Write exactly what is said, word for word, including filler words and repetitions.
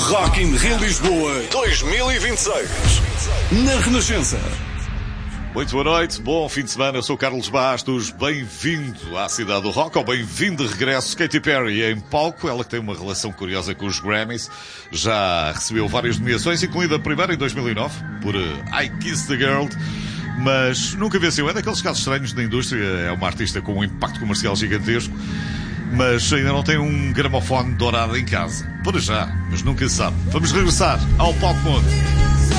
Rock in Rio Lisboa dois mil e vinte e seis. Na Renascença. Muito boa noite, bom fim de semana. Eu sou Carlos Bastos, bem-vindo à cidade do rock, ou bem-vindo de regresso. Katy Perry em palco, ela que tem uma relação curiosa com os Grammys, já recebeu várias nomeações, incluindo a primeira em dois mil e nove, por I Kissed the Girl, mas nunca venceu. É daqueles casos estranhos da indústria, é uma artista com um impacto comercial gigantesco, mas ainda não tem um gramofone dourado em casa. Por já, mas nunca se sabe. Vamos regressar ao Palco Mundo.